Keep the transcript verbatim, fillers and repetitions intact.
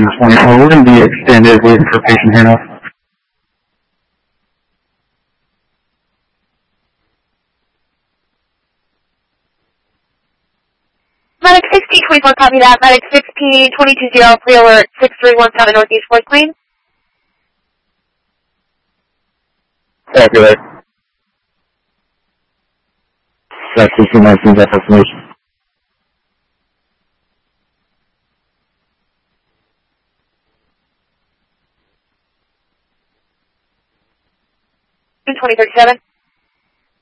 sixteen twenty-four. We're going to be extended, waiting for patient handoff. Medic sixteen twenty-four, copy that. Medic sixteen twenty-two zero, pre-alert six three one seven Northeast fourth Queen. Copy that. That's sixteen nineteen approximation. twenty thirty-seven.